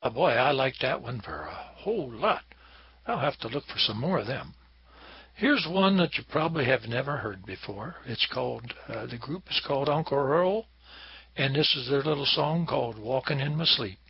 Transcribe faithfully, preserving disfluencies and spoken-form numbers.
Oh, boy, I like that one for a whole lot. I'll have to look for some more of them. Here's one that you probably have never heard before. It's called, uh, the group is called Uncle Earl, and this is their little song called Walking in My Sleep.